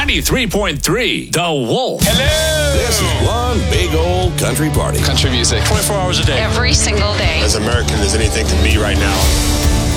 93.3 The Wolf. Hello! This is one big old country party. Country music. 24 hours a day. Every single day. As American as anything can be right now.